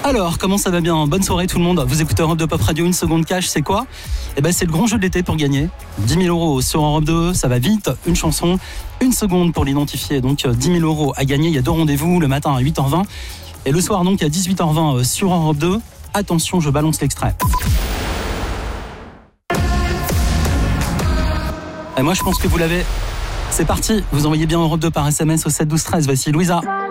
Alors, comment ça va bien? Bonne soirée tout le monde. Vous écoutez Europe 2 Pop Radio, une seconde cash, c'est quoi? C'est le grand jeu de l'été pour gagner. 10 000 € sur Europe 2, ça va vite. Une chanson, une seconde pour l'identifier. Donc 10 000 € à gagner. Il y a 2 rendez-vous, le matin à 8h20 et le soir donc à 18h20 sur Europe 2. Attention, je balance l'extrait. Et moi je pense que vous l'avez. C'est parti, vous envoyez bien Europe 2 par SMS au 7 12 13. Voici Louisa.